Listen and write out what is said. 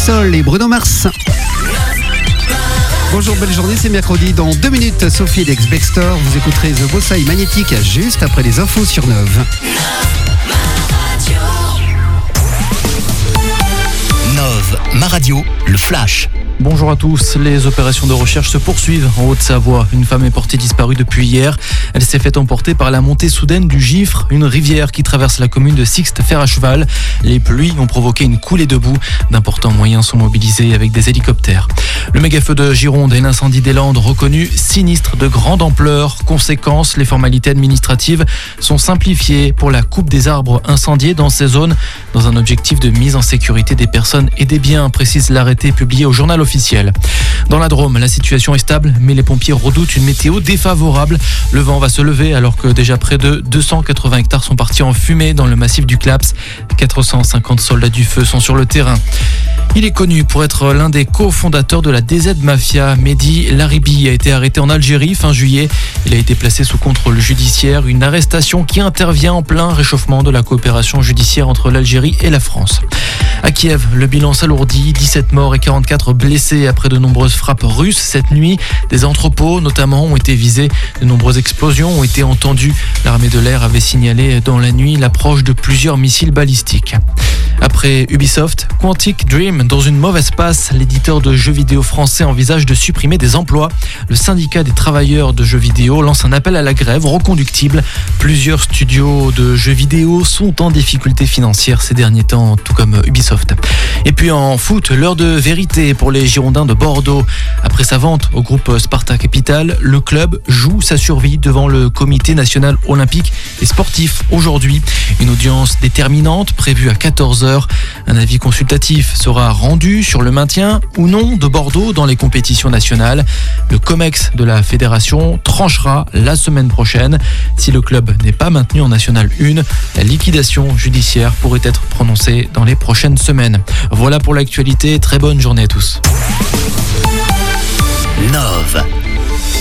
Sol et Bruno Mars. Bonjour, belle journée, c'est mercredi. Dans 2 minutes, Sophie d'Ex-Bextor. Vous écouterez The Bossa Magnétique juste après les infos sur 9. Nov, ma radio, le flash. Bonjour à tous, les opérations de recherche se poursuivent en Haute-Savoie. Une femme est portée disparue depuis hier. Elle s'est fait emporter par la montée soudaine du Gifre, une rivière qui traverse la commune de Sixte-Fer à cheval. Les pluies ont provoqué une coulée de boue. D'importants moyens sont mobilisés avec des hélicoptères. Le méga-feu de Gironde et l'incendie des Landes reconnu sinistre de grande ampleur. Conséquence, les formalités administratives sont simplifiées pour la coupe des arbres incendiés dans ces zones dans un objectif de mise en sécurité des personnes et des biens, précise l'arrêté publié au journal officiel. Dans la Drôme, la situation est stable, mais les pompiers redoutent une météo défavorable. Le vent va se lever alors que déjà près de 280 hectares sont partis en fumée dans le massif du Claps. 450 soldats du feu sont sur le terrain. Il est connu pour être l'un des cofondateurs de la DZ Mafia. Mehdi Laribi a été arrêté en Algérie fin juillet. Il a été placé sous contrôle judiciaire. Une arrestation qui intervient en plein réchauffement de la coopération judiciaire entre l'Algérie et la France. À Kiev, le bilan s'alourdit. 17 morts et 44 blessés après de nombreuses frappes russes cette nuit. Des entrepôts notamment ont été visés. De nombreuses explosions ont été entendues. L'armée de l'air avait signalé dans la nuit l'approche de plusieurs missiles balistiques. Après Ubisoft, Quantic Dream dans une mauvaise passe, l'éditeur de jeux vidéo français envisage de supprimer des emplois. Le syndicat des travailleurs de jeux vidéo lance un appel à la grève reconductible. Plusieurs studios de jeux vidéo sont en difficulté financière ces derniers temps, tout comme Ubisoft. Et puis en foot, l'heure de vérité pour les Girondins de Bordeaux. Après sa vente au groupe Sparta Capital, le club joue sa survie devant le comité national olympique et sportif aujourd'hui. Une audience déterminante prévue à 14h. Un avis consultatif sera rendu sur le maintien ou non de Bordeaux dans les compétitions nationales. Le COMEX de la fédération tranchera la semaine prochaine. Si le club n'est pas maintenu en National 1, la liquidation judiciaire pourrait être prononcée dans les prochaines semaines. Voilà pour l'actualité, très bonne journée à tous. Nov.